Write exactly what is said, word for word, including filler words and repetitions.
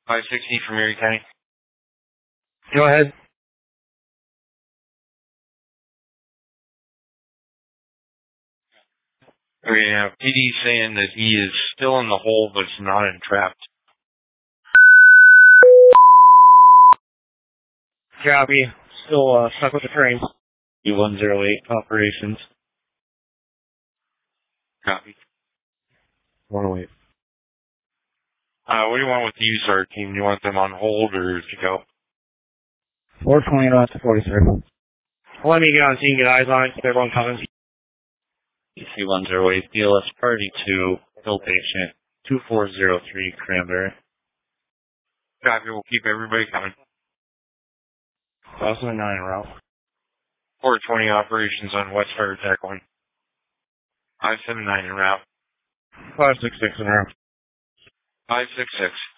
five sixty from Erie County. Go ahead. We have P D saying that he is still in the hole, but is not entrapped. Copy. Still uh, stuck with the train. one zero eight operations. Copy. one oh eight. Uh, what do you want with the U S A R team? Do you want them on hold or to go? four twenty out to forty-three. Let me get on scene, get eyes on it, keep everyone coming. C one zero eight, B L S Party two, Hill Patient, two four zero three, Cranberry. Copy, we'll keep everybody coming. five seven nine route. four twenty operations on West Fire Attack one. five seven nine en route. five six six en route. five six six.